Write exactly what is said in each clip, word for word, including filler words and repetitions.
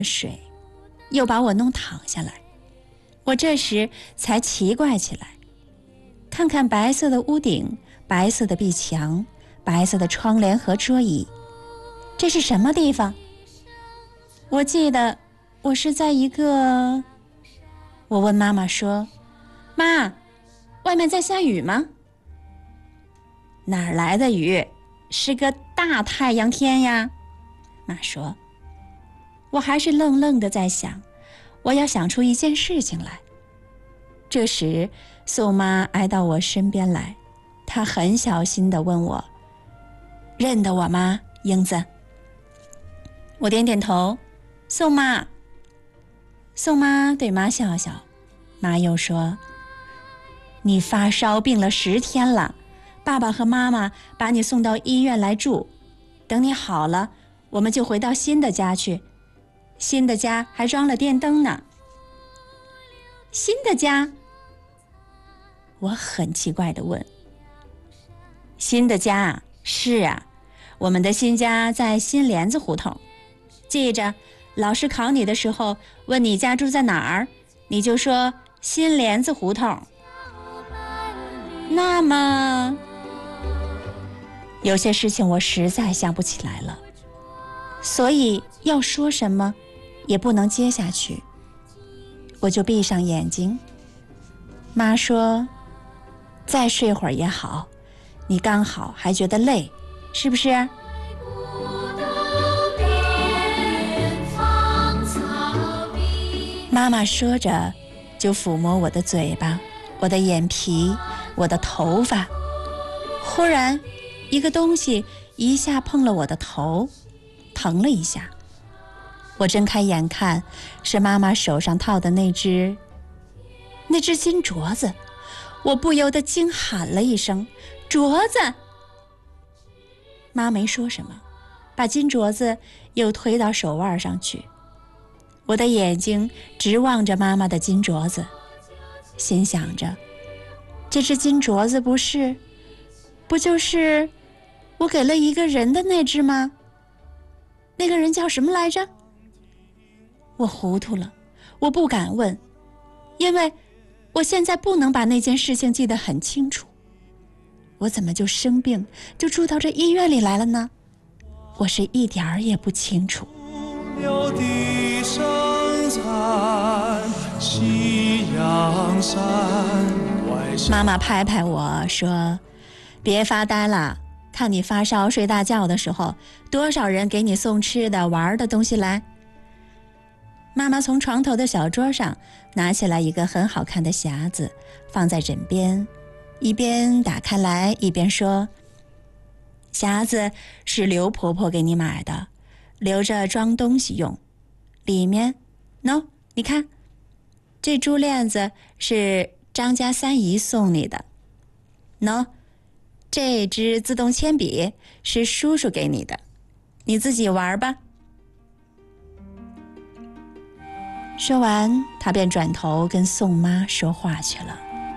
水，又把我弄躺下来。我这时才奇怪起来，看看白色的屋顶，白色的壁墙，白色的窗帘和桌椅，这是什么地方？我记得我是在一个……我问妈妈说：“妈，外面在下雨吗？”哪儿来的雨？是个大太阳天呀。妈说。我还是愣愣地在想，我要想出一件事情来。这时宋妈挨到我身边来，她很小心地问我：“认得我吗，英子？”我点点头。宋妈。宋妈对妈笑笑，妈又说：“你发烧病了十天了，爸爸和妈妈把你送到医院来住，等你好了，我们就回到新的家去。新的家还装了电灯呢。”新的家？我很奇怪地问。新的家？是啊，我们的新家在新帘子胡同。记着，老师考你的时候问你家住在哪儿，你就说新帘子胡同。那么，有些事情我实在想不起来了，所以要说什么也不能接下去，我就闭上眼睛。妈说：“再睡会儿也好，你刚好还觉得累，是不是？”妈妈说着，就抚摸我的嘴巴，我的眼皮，我的头发。忽然，一个东西一下碰了我的头，疼了一下。我睁开眼看，是妈妈手上套的那只那只金镯子。我不由得惊喊了一声：“镯子！”妈没说什么，把金镯子又推到手腕上去。我的眼睛直望着妈妈的金镯子，心想着，这只金镯子不是不就是我给了一个人的那只吗？那个人叫什么来着？我糊涂了，我不敢问，因为我现在不能把那件事情记得很清楚。我怎么就生病，就住到这医院里来了呢？我是一点儿也不清楚。妈妈拍拍我说：“别发呆了，看你发烧睡大觉的时候，多少人给你送吃的玩的东西来。”妈妈从床头的小桌上拿起来一个很好看的匣子，放在枕边，一边打开来一边说：“匣子是刘婆婆给你买的，留着装东西用。里面，喏，你看，这珠链子是张家三姨送你的。喏，这支自动铅笔是叔叔给你的，你自己玩吧。”说完，他便转头跟宋妈说话去了。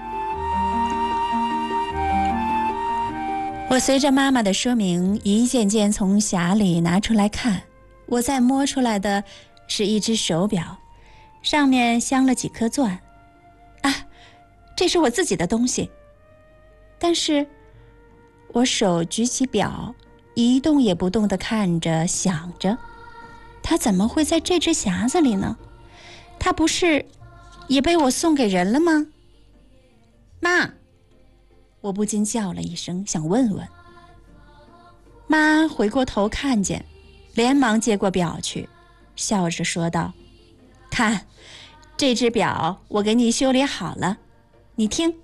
我随着妈妈的说明，一件件从匣里拿出来看，我再摸出来的是一只手表，上面镶了几颗钻。啊，这是我自己的东西。但是，我手举起表，一动也不动地看着，想着，它怎么会在这只匣子里呢？它不是也被我送给人了吗？妈，我不禁叫了一声，想问问。妈回过头看见，连忙接过表去，笑着说道：“看，这只表我给你修理好了，你听。”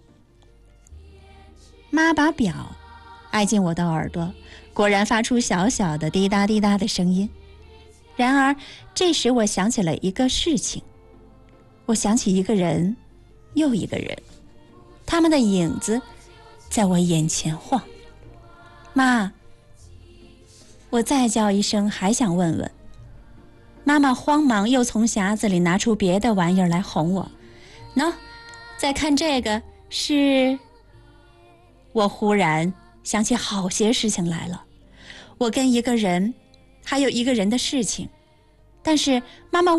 妈把表挨进我的耳朵，果然发出小小的滴答滴答的声音。然而这时我想起了一个事情，我想起一个人，又一个人，他们的影子在我眼前晃。妈，我再叫一声，还想问问。妈妈慌忙又从匣子里拿出别的玩意儿来哄我。喏，再看这个是……我忽然想起好些事情来了，我跟一个人，还有一个人的事情。 但是妈妈